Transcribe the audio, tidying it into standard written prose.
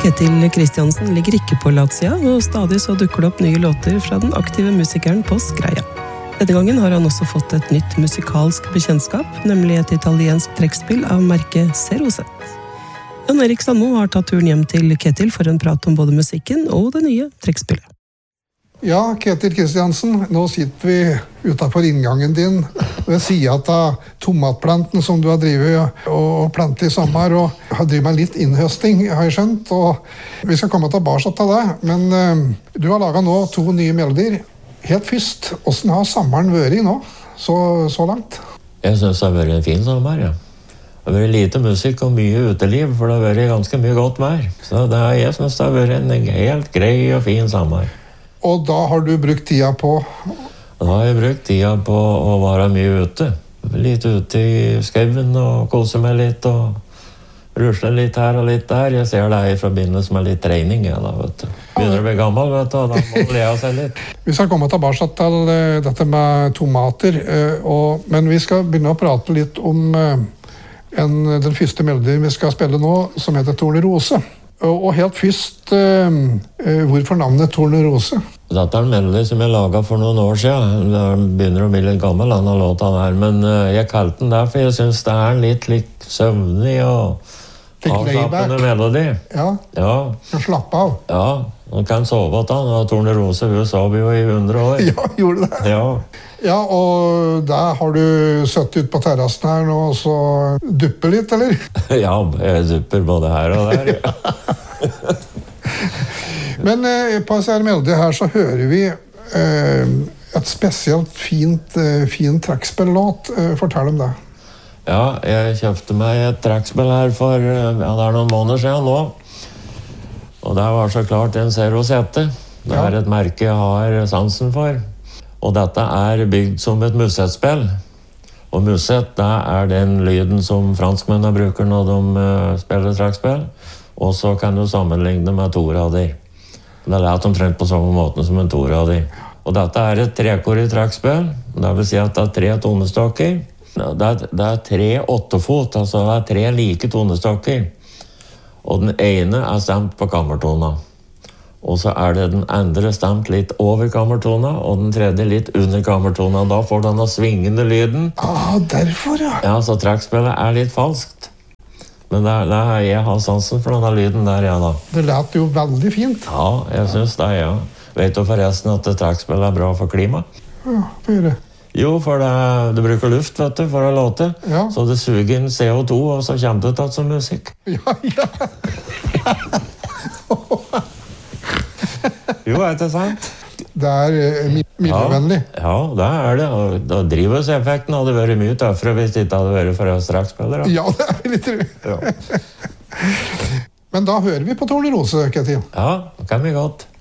Ketil Kristiansen ligger ikke på latsida, og stadig så dukker det opp nye låter fra den aktive musikeren på Skreia. Denne gangen har han også fått et nytt musikalsk bekjentskap, nemlig et italiensk trekkspill av merket Cerose. Jan Erik Sandmo har tatt turen hjem til Ketil for en prat om både musikken og det nye trekkspillet. Ja, Ketil Kristiansen, nå sitter vi utenfor inngangen din ved siden av tomatplanten som du har drivet og plantet i sommer, og har drivet med litt innhøsting, har jeg skjønt, og vi skal komme tilbake til det, men du har laget nå 2 nye melodier. Helt først, hvordan har sommeren vært nå, så langt? Jeg synes det har vært en fin sommer, ja. Det har vært lite musikk og mye uteliv, for det har vært ganske mye godt vær. Så jeg synes det har vært en helt grei og fin sommer. Og da har du brukt tida på? Da har jeg brukt tida på å være mye ute. Litt ute i skauen og kose meg litt og rusle litt her og litt der. Jeg ser det i forbindelse med litt trening, ja, da, vet du. Begynner å bli gammel, vet du, og da må le av seg litt. Vi skal komme tilbake til dette med tomater, men vi skal begynne å prate litt om den første melodien vi skal spille nå, som heter Tornerose. Og helt først, hvorfor navnet Tornerose? Dette er en melodi som jeg laget for noen år siden. Det begynner å bli litt gammel, denne låta her, men jeg kalte den der, for jeg synes det er en litt søvnig og avslappende melodi. Ja, kan slappe av. Ja, man kan sove at han, og Tornerose, hun sov jo i 100 år. Ja, gjorde det? Ja, og der har du søtt ut på terrassen her nå, og så dupper litt, eller? Ja, jeg dupper både her og der, ja. Men på disse melodier her så hører vi et spesielt fin trekkspillåt. Fortell om det. Ja, jeg kjøpte meg et trekkspill her for det er noen måneder siden nå. Og det var så klart en Cerosette. Det er et merke jeg har sansen for. Og dette er bygd som et musettspill. Og musett, det er den lyden som franskmennene bruker når de spiller trekkspill. Og så kan du sammenligne med torader. Det lät omtrent på samme måte som en torader. Og dette er et trekorrig trekkspill. Det vil si at det er 3 tonestokker. Det er 3 8-fot, altså det er 3 like tonestokker. Og den ene er stemt på kammertona. Og så er det den andre stemt litt over kammertona, og den tredje litt under kammertona. Da får denne svingende lyden. Derfor, ja. Ja, så trekkspillet er litt falskt. Men jeg har sansen for denne lyden der, ja da. Det lät jo veldig fint. Ja, jeg synes det, ja. Vet du forresten at trekkspillet er bra for klima? Ja, hva gjør det? Jo, for det bruker luft, vet du, for å låte. Ja. Så det suger inn CO2, og så kommer det tatt som musikk. Ja. Jo, er det sant? Det er miljøvennlig. Ja, det er det. Og drivhuseffekten hadde vært mye tøffere hvis det ikke hadde vært for oss trekkspillere. Ja, det er litt tro. Ja. Men da hører vi på Tornerose, Ketil. Ja, det kan vi godt.